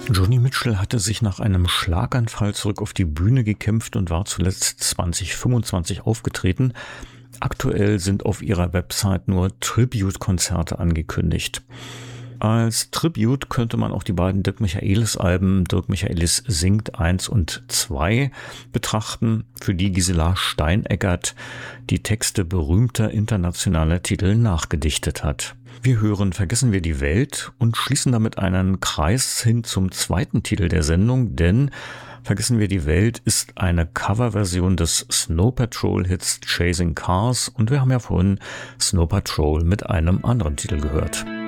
Joni Mitchell hatte sich nach einem Schlaganfall zurück auf die Bühne gekämpft und war zuletzt 2025 aufgetreten. Aktuell sind auf ihrer Website nur Tribute-Konzerte angekündigt. Als Tribute könnte man auch die beiden Dirk Michaelis-Alben Dirk Michaelis singt 1 und 2 betrachten, für die Gisela Steineckert die Texte berühmter internationaler Titel nachgedichtet hat. Wir hören Vergessen wir die Welt und schließen damit einen Kreis hin zum zweiten Titel der Sendung, denn Vergessen wir die Welt ist eine Coverversion des Snow Patrol-Hits Chasing Cars und wir haben ja vorhin Snow Patrol mit einem anderen Titel gehört.